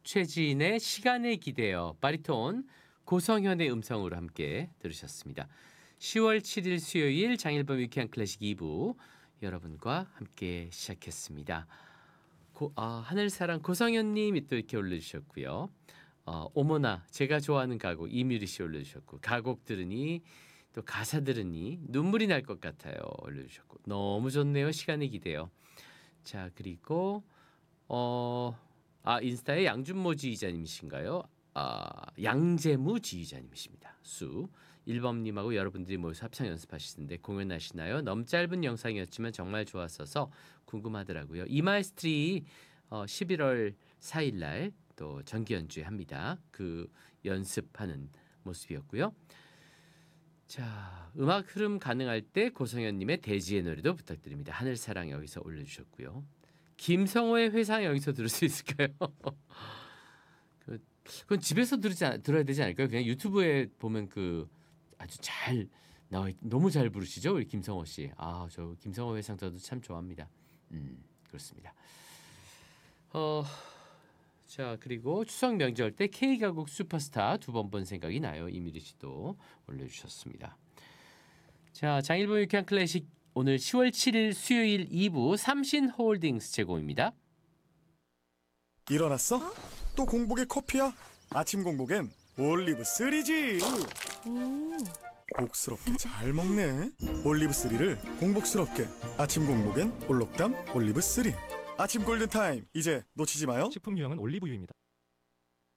최지인의 시간에 기대어 바리톤 고성현의 음성으로 함께 들으셨습니다. 10월 7일 수요일 장일범 유쾌한 클래식 2부 여러분과 함께 시작했습니다. 하늘사랑 고성현님이 또 이렇게 올려주셨고요. 오모나 제가 좋아하는 가곡 이뮤리 씨 올려주셨고 가곡 들으니 또 가사 들으니 눈물이 날 것 같아요 올려주셨고 너무 좋네요. 시간에 기대요. 자 그리고 인스타에 양준모 지휘자님이신가요? 양재무 지휘자님이십니다. 수 1번님하고 여러분들이 모여서 합창 연습하시는데 공연하시나요? 너무 짧은 영상이었지만 정말 좋았어서 궁금하더라고요. 이마이스트리 11월 4일날 또 정기 연주합니다. 그 연습하는 모습이었고요. 자, 음악 흐름 가능할 때 고성현님의 대지의 노래도 부탁드립니다. 하늘사랑 여기서 올려주셨고요. 김성호의 회상 여기서 들을 수 있을까요? 그건 집에서 들어야 되지 않을까요? 그냥 유튜브에 보면 아주 잘 나와 너무 잘 부르시죠, 우리 김성호 씨. 저 김성호 회상 저도 참 좋아합니다. 그렇습니다. 자 그리고 추석 명절 때 K 가곡 슈퍼스타 두 번 본 생각이 나요. 이미리 씨도 올려주셨습니다. 자 장일범 유쾌한 클래식 오늘 10월 7일 수요일 2부 삼신홀딩스 제공입니다. 일어났어? 또 공복에 커피야? 아침 공복엔 올리브3지. 복스럽게 잘 먹네. 올리브3를 공복스럽게. 아침 공복엔 올록담 올리브3. 아침 골든타임 이제 놓치지 마요. 식품 유형은 올리브유입니다.